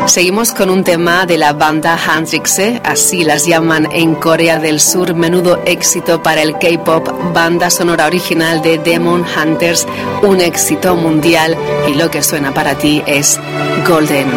Seguimos con un tema de la banda Handrikse, así las llaman en Corea del Sur, menudo éxito para el K-pop, banda sonora original de Demon Hunters, un éxito mundial, y lo que suena para ti es Golden.